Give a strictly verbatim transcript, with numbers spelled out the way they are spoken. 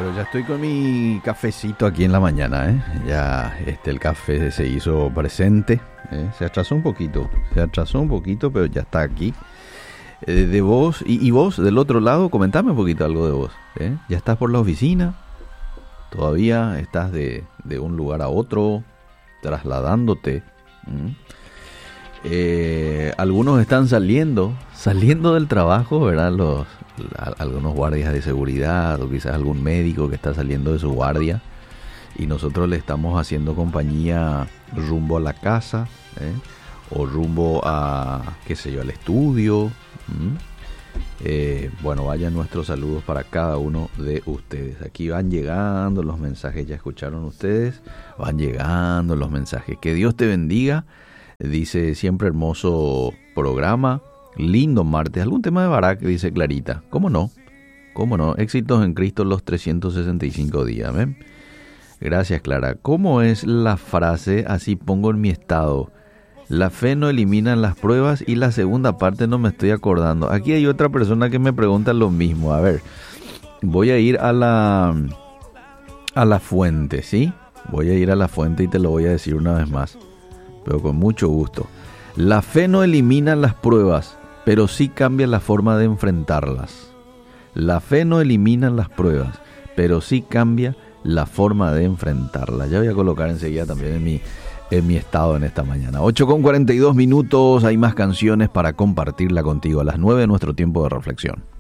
Bueno, ya estoy con mi cafecito aquí en la mañana, ¿eh? Ya este, el café se hizo presente, ¿eh? Se atrasó un poquito, se atrasó un poquito, pero ya está aquí. Eh, de vos, y, y vos del otro lado, comentame un poquito algo de vos, ¿eh? ¿Ya estás por la oficina? ¿Todavía estás de, de un lugar a otro, trasladándote? ¿Mm? Eh, algunos están saliendo, saliendo del trabajo, ¿verdad? Los, a, algunos guardias de seguridad o quizás algún médico que está saliendo de su guardia y nosotros le estamos haciendo compañía rumbo a la casa, ¿eh? O rumbo a, qué sé yo, al estudio. ¿Mm? Eh, bueno, vayan nuestros saludos para cada uno de ustedes. Aquí van llegando los mensajes, ya escucharon ustedes, van llegando los mensajes. Que Dios te bendiga. Dice, siempre hermoso programa, lindo martes. ¿Algún tema de Barak? Dice Clarita. ¿Cómo no? ¿Cómo no? Éxitos en Cristo los trescientos sesenta y cinco días. ¿Ven? Gracias, Clara. ¿Cómo es la frase? Así pongo en mi estado. La fe no elimina las pruebas y la segunda parte no me estoy acordando. Aquí hay otra persona que me pregunta lo mismo. A ver, voy a ir a la, a la fuente, ¿sí? Voy a ir a la fuente y te lo voy a decir una vez más, pero con mucho gusto. La fe no elimina las pruebas, pero sí cambia la forma de enfrentarlas. La fe no elimina las pruebas, pero sí cambia la forma de enfrentarlas. Ya voy a colocar enseguida también en mi, en mi estado en esta mañana. ocho con cuarenta y dos minutos, hay más canciones para compartirla contigo. A las nueve nuestro tiempo de reflexión.